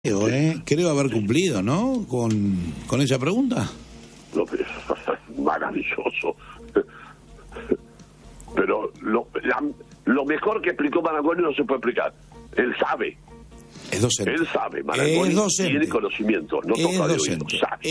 Creo haber cumplido, ¿no? Con esa pregunta. No, pero es maravilloso. Pero lo mejor que explicó Marangoni no se puede explicar. Él sabe. Es docente. Él sabe, Marangoni tiene conocimiento, no toca de oído,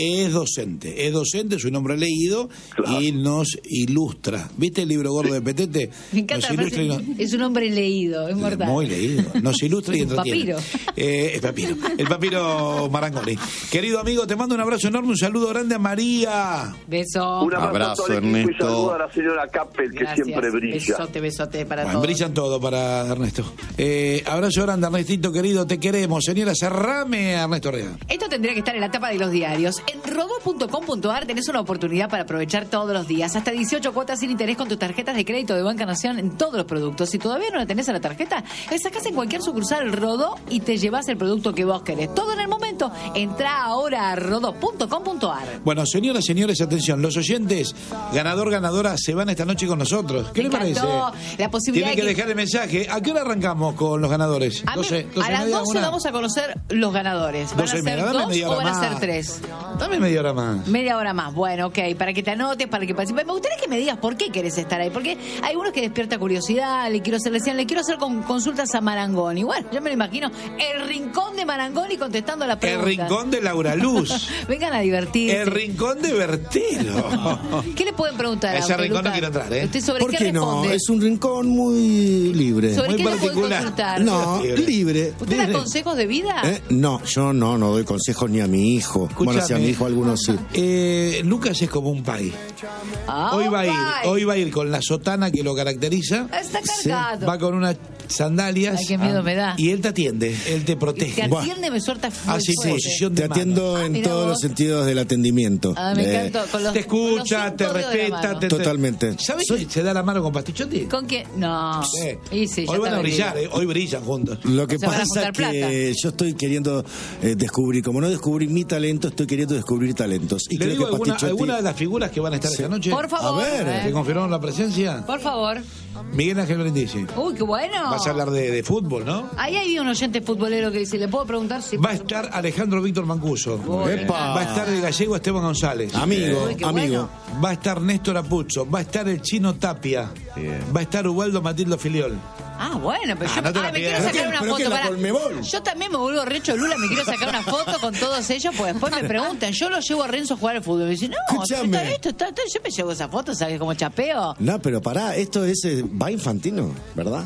sabe. Es docente, es un hombre leído, claro. Y nos ilustra. ¿Viste el libro gordo de Petete? Me encanta, es un hombre leído, es mortal. Muy leído, nos ilustra y entretiene. Papiro. Es papiro, el papiro Marangoni. Querido amigo, te mando un abrazo enorme, un saludo grande a María. Beso. Un abrazo a Ernesto. Y saludo a la señora Kappel, que siempre brilla. Besote para todos. Brillan todo para Ernesto. Abrazo grande, Ernestito querido, te queremos. Señora, cerrame a Ernesto Rea. Esto tendría que estar en la tapa de los diarios. En robo.com.ar tenés una oportunidad para aprovechar todos los días. Hasta 18 cuotas sin interés con tus tarjetas de crédito de Banca Nación en todos los productos. Si todavía no la tenés a la tarjeta, la sacás en cualquier sucursal el Rodó y te llevas el producto que vos querés. Todo en el momento. Entrá ahora a rodo.com.ar. Bueno, señoras, señores, atención. Los oyentes, ganador, ganadora, se van esta noche con nosotros. ¿Qué les parece? La posibilidad Tienen que dejar el mensaje. ¿A qué hora arrancamos con los ganadores? A las 12 vamos a conocer los ganadores. ¿Van a ser 2 o van a ser 3? Dame media hora más. Media hora más. Bueno, ok. Para que te anotes, para que participes. Me gustaría que me digas por qué querés estar ahí. Porque hay unos que despierta curiosidad. Le quiero hacer con consultas a Marangoni. Bueno, yo me lo imagino. El rincón de Marangoni contestando la pregunta. El rincón de Laura Luz. Vengan a divertirse. El rincón de Bertero. ¿Qué le pueden preguntar a ese rincón no quiero entrar, ¿eh? ¿Usted sobre ¿Por qué responde? no? Es un rincón muy libre. ¿Sobre muy qué particular. le pueden consultar? No, libre. ¿Usted da consejos de vida? No, yo no doy consejos ni a mi hijo. Escuchame, bueno, si a mi hijo algunos sí. Lucas es como un pai. Hoy va a ir con la sotana que lo caracteriza. Está cargado. Sí. Va con unas sandalias. Ay, qué miedo me da. Y él te atiende, él te protege. Te atiende, me suelta así posición de te atiendo mano. en todos los sentidos del atendimiento. Me encantó. Te escucha, te respeta. Totalmente. ¿Sabes que se da la mano con Pastichotti? ¿Con quién? No. Sí, hoy van a brillar, hoy brillan juntos. Lo que pasa es que yo estoy queriendo descubrir, como no descubrí mi talento, estoy queriendo descubrir talentos. Y le creo digo que alguna de las figuras que van a estar esta noche. Por favor. A ver. ¿Te confirmaron la presencia? Por favor. Miguel Ángel Brindisi. Uy, qué bueno. Vas a hablar de fútbol, ¿no? Ahí hay un oyente futbolero que dice, ¿le puedo preguntar si... Va a estar Alejandro Víctor Mancuso. Va a estar el gallego Esteban González. Amigo. Bueno. Va a estar Néstor Apuzzo. Va a estar el Chino Tapia. Va a estar Ubaldo Matildo Filiol. Ah, bueno, pero yo no me quiero sacar una foto. Yo también me vuelvo Recho Lula, me quiero sacar una foto con todos ellos, pues después me preguntan, yo lo llevo a Renzo a jugar al fútbol. Me dicen, no, está yo me llevo esa foto, ¿sabes? Como chapeo. No, pero pará, esto es va Infantino, ¿verdad?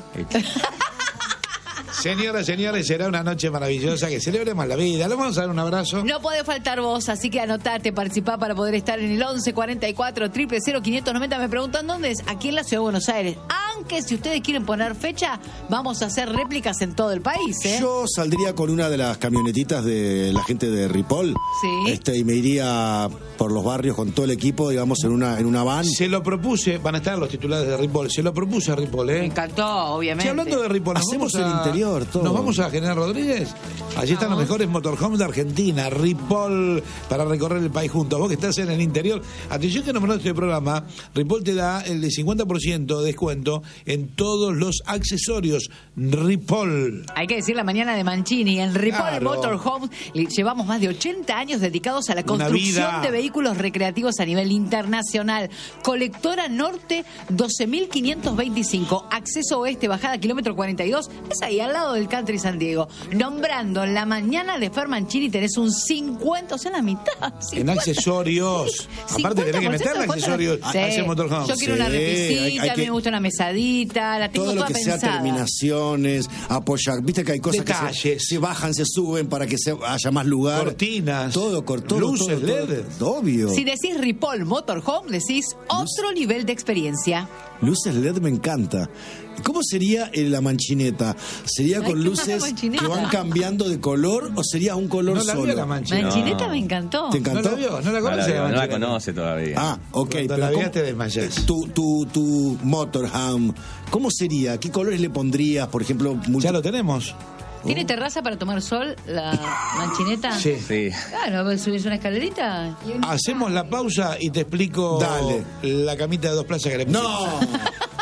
Señoras, señores, será una noche maravillosa, que celebremos la vida. Le vamos a dar un abrazo. No puede faltar vos, así que anotate, participá para poder estar en el 11 44 000 590. Me preguntan dónde es, aquí en la Ciudad de Buenos Aires. Aunque si ustedes quieren poner fecha, vamos a hacer réplicas en todo el país, ¿eh? Yo saldría con una de las camionetitas de la gente de Ripoll. Sí. Y me iría por los barrios con todo el equipo, digamos, en una van. Se lo propuse, van a estar los titulares de Ripoll. Se lo propuse a Ripoll, ¿eh? Me encantó, obviamente. Sí, hablando de Ripoll, hacemos el interior. Todo. Nos vamos a General Rodríguez. Allí están los mejores motorhomes de Argentina. Ripoll, para recorrer el país juntos. Vos que estás en el interior. Atención que nombraste este programa. Ripoll te da el 50% de descuento en todos los accesorios. Ripoll. Hay que decir la mañana de Mancini. En Ripoll Motorhomes llevamos más de 80 años dedicados a la construcción de vehículos recreativos a nivel internacional. Colectora Norte 12.525. Acceso oeste, bajada kilómetro 42. Es ahí al lado del Country San Diego. Nombrando la mañana de Fer Mancini tenés un 50, o sea, la mitad. 50. En accesorios. Aparte tenés que meterle accesorios a ese motorhome. Yo quiero una repisita, a mí me gusta una mesadita, la tengo todo toda lo que pensada. sea terminaciones, apoyar, viste que hay cosas detalles, que se bajan, se suben para que haya más lugar. Cortinas. Todo, luces LED. Obvio. Si decís Ripoll Motorhome, decís otro nivel de experiencia. Luces LED me encanta. ¿Cómo sería la manchineta? ¿Sería con luces que van cambiando de color o sería un color solo? No la vio la manchineta. Manchineta me encantó. ¿Te encantó? ¿No la vio? ¿No la conoce? No la conoce todavía. Ah, ok. Cuando la veas te desmayas. Tu motorhome, ¿cómo sería? ¿Qué colores le pondrías? Por ejemplo... Ya lo tenemos. ¿Tiene terraza para tomar sol la manchineta? Sí. Claro, subís una escalerita. Hacemos la pausa y te explico. Dale. La camita de 2 plazas que le pusimos. ¡No!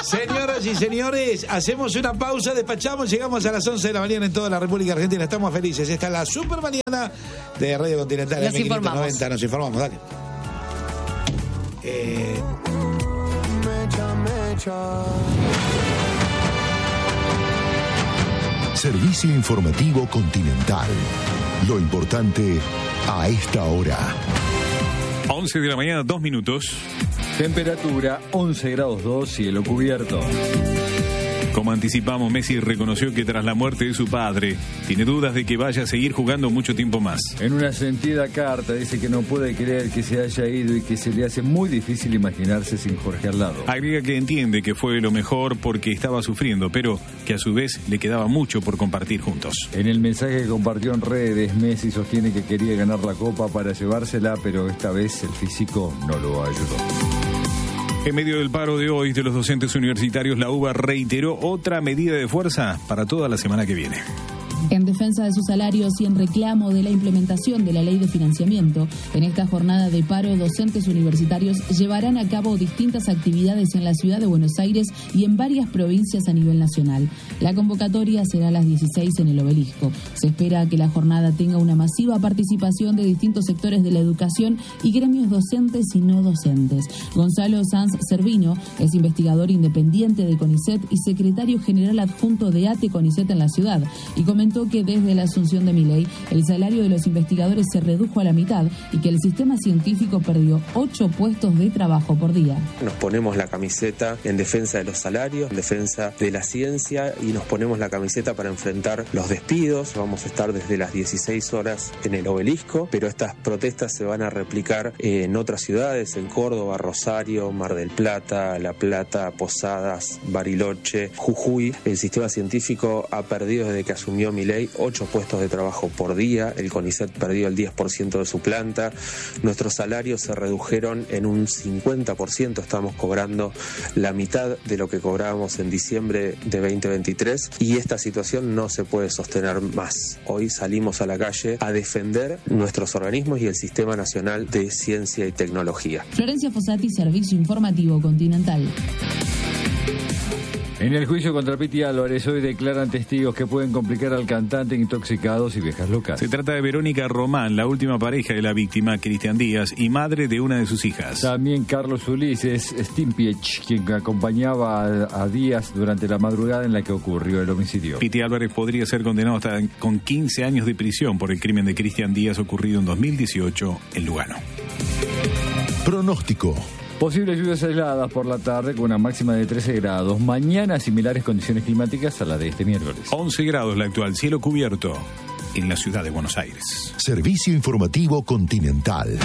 Señoras y señores, hacemos una pausa, despachamos, llegamos a las 11 de la mañana en toda la República Argentina. Estamos felices. Esta es la super mañana de Radio Continental. Nos informamos. Nos informamos, dale. Servicio informativo Continental. Lo importante a esta hora. 11 de la mañana, 2 minutos. Temperatura 11 grados 2, cielo cubierto. Como anticipamos, Messi reconoció que tras la muerte de su padre, tiene dudas de que vaya a seguir jugando mucho tiempo más. En una sentida carta dice que no puede creer que se haya ido y que se le hace muy difícil imaginarse sin Jorge al lado. Agrega que entiende que fue lo mejor porque estaba sufriendo, pero que a su vez le quedaba mucho por compartir juntos. En el mensaje que compartió en redes, Messi sostiene que quería ganar la copa para llevársela, pero esta vez el físico no lo ayudó. En medio del paro de hoy de los docentes universitarios, la UBA reiteró otra medida de fuerza para toda la semana que viene. En defensa de sus salarios y en reclamo de la implementación de la ley de financiamiento, en esta jornada de paro, docentes universitarios llevarán a cabo distintas actividades en la ciudad de Buenos Aires y en varias provincias a nivel nacional. La convocatoria será a las 16 en el Obelisco. Se espera que la jornada tenga una masiva participación de distintos sectores de la educación y gremios docentes y no docentes. Gonzalo Sanz Servino es investigador independiente de CONICET y secretario general adjunto de ATE CONICET en la ciudad, y comentó que desde la asunción de Milei el salario de los investigadores se redujo a la mitad y que el sistema científico perdió 8 puestos de trabajo por día. Nos ponemos la camiseta en defensa de los salarios, en defensa de la ciencia, y nos ponemos la camiseta para enfrentar los despidos. Vamos a estar desde las 16 horas en el Obelisco, pero estas protestas se van a replicar en otras ciudades, en Córdoba, Rosario, Mar del Plata, La Plata, Posadas, Bariloche, Jujuy. El sistema científico ha perdido desde que asumió Milei 8 puestos de trabajo por día. El CONICET perdió el 10% de su planta. Nuestros salarios se redujeron en un 50%. Estamos cobrando la mitad de lo que cobrábamos en diciembre de 2023 y esta situación no se puede sostener más. Hoy salimos a la calle a defender nuestros organismos y el Sistema Nacional de Ciencia y Tecnología. Florencia Fossati, Servicio Informativo Continental. En el juicio contra Piti Álvarez hoy declaran testigos que pueden complicar al cantante intoxicados y viejas locas. Se trata de Verónica Román, la última pareja de la víctima, Cristian Díaz, y madre de una de sus hijas. También Carlos Ulises Stimpiech, quien acompañaba a Díaz durante la madrugada en la que ocurrió el homicidio. Piti Álvarez podría ser condenado hasta con 15 años de prisión por el crimen de Cristian Díaz ocurrido en 2018 en Lugano. Pronóstico. Posibles lluvias aisladas por la tarde con una máxima de 13 grados. Mañana similares condiciones climáticas a la de este miércoles. 11 grados la actual, cielo cubierto en la ciudad de Buenos Aires. Servicio informativo Continental.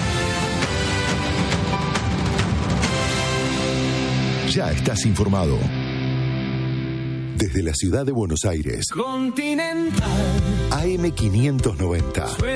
Ya estás informado. Desde la ciudad de Buenos Aires. Continental. AM590.